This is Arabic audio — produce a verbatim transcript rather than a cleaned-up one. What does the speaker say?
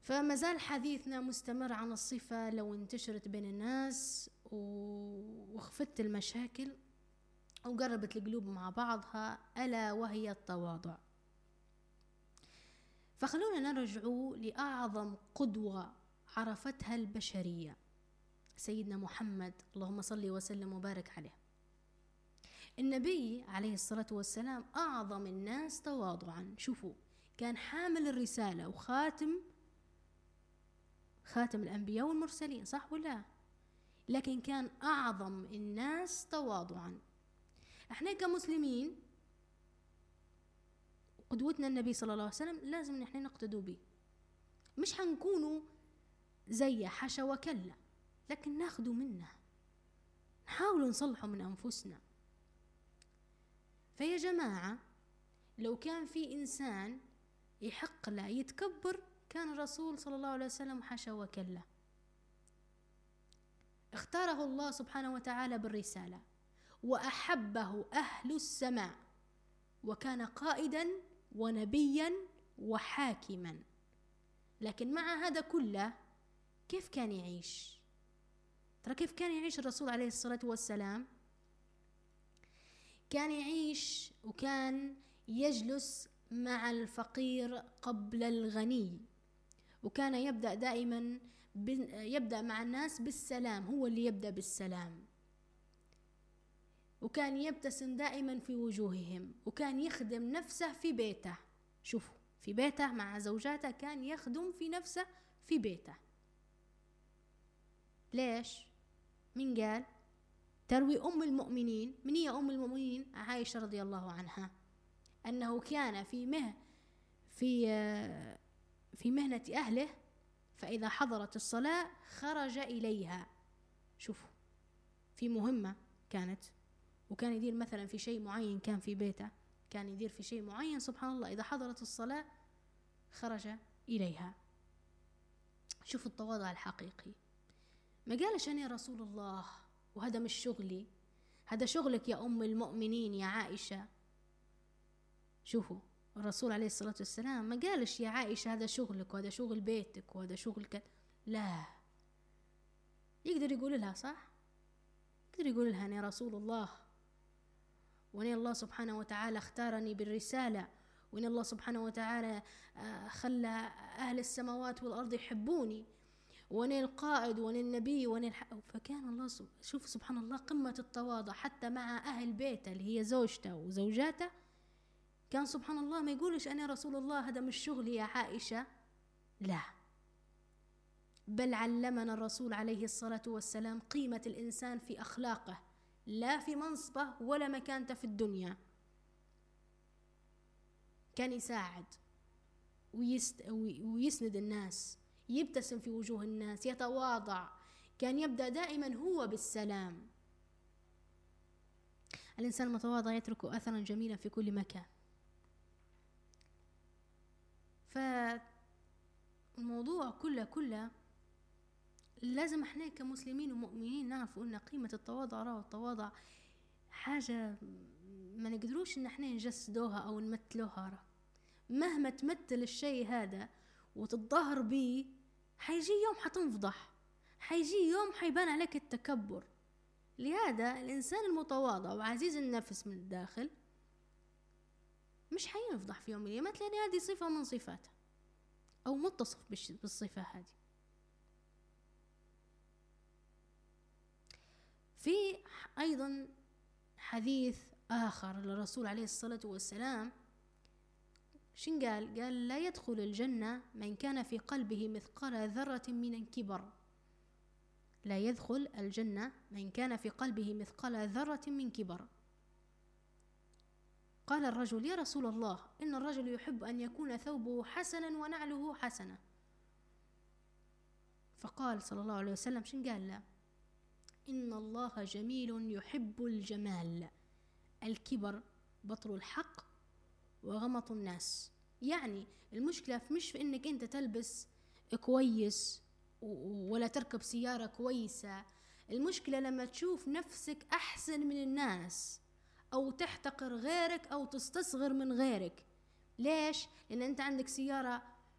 فما زال حديثنا مستمر عن الصفة لو انتشرت بين الناس وخفت المشاكل وقربت القلوب مع بعضها، ألا وهي التواضع. فخلونا نرجعوا لأعظم قدوة عرفتها البشرية، سيدنا محمد، اللهم صل وسلم وبارك عليه. النبي عليه الصلاة والسلام أعظم الناس تواضعا. شوفوا، كان حامل الرسالة وخاتم خاتم الأنبياء والمرسلين، صح ولا؟ لكن كان أعظم الناس تواضعا. احنا كمسلمين قدوتنا النبي صلى الله عليه وسلم لازم نحن نقتدوا به، مش حنكونوا زي حشا وكلا، لكن ناخدوا منه، نحاولوا نصلحوا من أنفسنا. فيا جماعة، لو كان في إنسان يحق له يتكبر كان الرسول صلى الله عليه وسلم حشا وكلا. اختاره الله سبحانه وتعالى بالرسالة، وأحبه أهل السماء، وكان قائدا ونبيا وحاكما. لكن مع هذا كله كيف كان يعيش؟ ترى كيف كان يعيش الرسول عليه الصلاة والسلام؟ كان يعيش وكان يجلس مع الفقير قبل الغني، وكان يبدأ دائما يبدأ مع الناس بالسلام، هو اللي يبدأ بالسلام، وكان يبتسم دائما في وجوههم، وكان يخدم نفسه في بيته. شوفوا، في بيته مع زوجاته كان يخدم في نفسه في بيته. ليش؟ من قال؟ تروي أم المؤمنين، من هي أم المؤمنين؟ عائشة رضي الله عنها، أنه كان في مه في في مهنة أهله، فإذا حضرت الصلاة خرج إليها. شوفوا، في مهمة كانت، وكان يدير مثلا في شيء معين، كان في بيته كان يدير في شيء معين، سبحان الله، إذا حضرت الصلاة خرج إليها. شوفوا التواضع الحقيقي. ما قالش أنا رسول الله وهذا مش شغلي، هذا شغلك يا أم المؤمنين يا عائشة. شوفوا الرسول عليه الصلاة والسلام ما قالش يا عائشة هذا شغلك وهذا شغل بيتك وهذا شغلك، لا. يقدر يقول لها صح، يقدر يقول لها أنا رسول الله، وأن الله سبحانه وتعالى اختارني بالرسالة، وأن الله سبحانه وتعالى خلى أهل السماوات والأرض يحبوني، وأنا القائد وأنا النبي وأنا الح... فكان الله سب... شوف سبحان الله قمة التواضع حتى مع أهل بيته اللي هي زوجته وزوجاته. كان سبحان الله ما يقولش أنا رسول الله هذا مش شغلي يا عائشة، لا، بل علمنا الرسول عليه الصلاة والسلام قيمة الإنسان في أخلاقه، لا في منصبه ولا مكانته في الدنيا. كان يساعد ويست... ويسند الناس، يبتسم في وجوه الناس، يتواضع، كان يبدأ دائما هو بالسلام. الإنسان المتواضع يترك أثرا جميلا في كل مكان. فالموضوع كله كله لازم احنا كمسلمين ومؤمنين نعرف أن قيمة التواضع، راه التواضع حاجة ما نقدروش ان احنا نجسدوها أو نمثلوها. مهما تمثل الشيء هذا وتتظاهر به، حيجي يوم حتنفضح، حيجي يوم حيبان عليك التكبر. لهذا الإنسان المتواضع وعزيز النفس من الداخل مش حينفضح في يوم من الأيام، لأن هذه صفة من صفاته أو متصف بالصفة هذه. في أيضا حديث آخر للرسول عليه الصلاة والسلام شن قال؟ قال لا يدخل الجنة من كان في قلبه مثقال ذرة من الكبر. لا يدخل الجنة من كان في قلبه مثقال ذرة من كبر. قال الرجل يا رسول الله إن الرجل يحب أن يكون ثوبه حسنا ونعله حسنة. فقال صلى الله عليه وسلم شن قال له؟ إن الله جميل يحب الجمال، الكبر بطر الحق وغمط الناس. يعني المشكلة مش في إنك أنت تلبس كويس ولا تركب سيارة كويسة، المشكلة لما تشوف نفسك أحسن من الناس أو تحتقر غيرك أو تستصغر من غيرك. ليش؟ لأن أنت عندك سيارة